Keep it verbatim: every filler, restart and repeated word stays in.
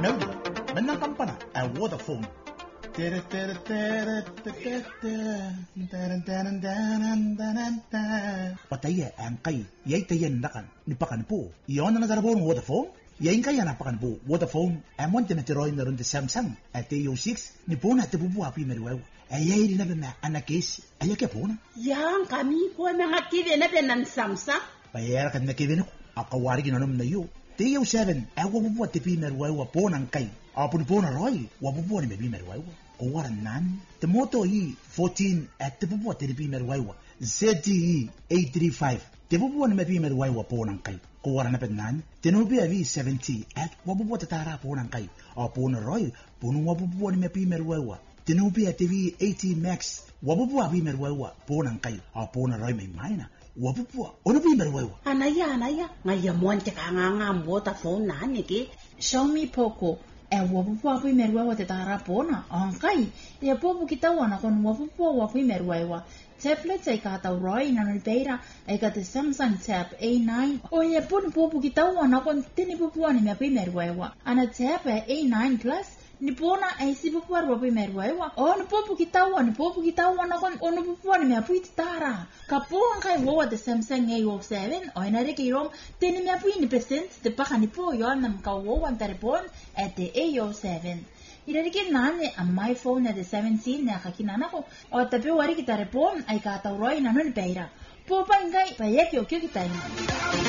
Melbourne, menang kampana, a Vodafone. Pataya ang kay, yay tayan nakan, nipakan po. Iyon na nadarabon Vodafone? Yain kaya napakan po, Vodafone, amon tinatiroy na rin de Samsung, at T O six, ni po na tibubuha pimerwew. Ay ay rin na na anakis, ay kaya po na. Yang kami po mga kide na din ng Samsung. Payara ka na kide na ko, akawari ginanom na yu. T O seven, ay wabubuha ti pimerwew po ng kay. Apun po na roy, wabubuha ni may pimerwew. Kawaran nan, timoto hi fourteen at tibubuha ti pimerwew. Z T E eight thirty-five, tibubuha ni may pimerwew po ng kay. Kawaran na penan, tinubia V seventy at wabubuha tatara po ng kay. Apun na roy, punong wabubuha ni may pimerwew. Tinubia T V eighteen Max, wabubuha pimerwew po ng kay. Apun na roy may mayna. Wabubuha, ano pimerwew? Anaya, anaya, ngayamon tika nga nga Vodafone na niki. Xiaomi Poco, e wapupuwa pimerwewa te tarapona, angkai, e popo kitawana kon wapupuwa pimerwewa. Tablet ay katawroy na nalpeira ay kata Samsung Tab A nine, o e pun popo kitawana kon tinipupuwa ni me pimerwewa. Ana Tab A nine Plus, nipona ay sipupuwa wa pimerwewa. O nipopo kitawa, nipopo kitawa na kon o nipupuwa ni me apuit tara. Kapuang kay wawa de Samsung A O seven, o inarikirom, tini me apuit ni present, de paka nipo yon nam kawawan taripon at the A O seven. Irarikin nane ang my phone na de seventeen na kakinana ko, o tapi wari kita repon ay katawroy na nun peira. Po pa ingay, payek yo kyo kita